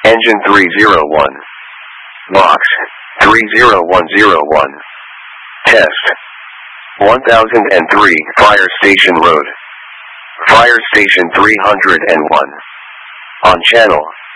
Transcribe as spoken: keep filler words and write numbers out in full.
Engine three zero one. Box, three zero one zero one. Test. one thousand three Fire Station Road. Fire Station three hundred one. On channel